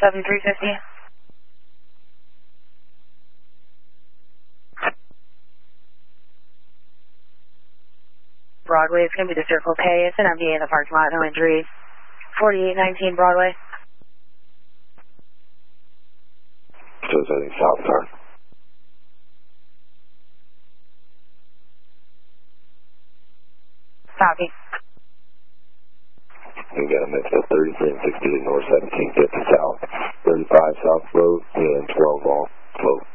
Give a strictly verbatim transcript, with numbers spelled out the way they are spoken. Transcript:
seven three fifty. Broadway, it's going to be the Circle K. It's an M D A in the parking lot, no injuries. forty-eight nineteen Broadway. So it's heading south, sir. Copy. We got a mix of thirty-three and sixty-eight north, seventeen fifty south, thirty-five south float, and twelve off float.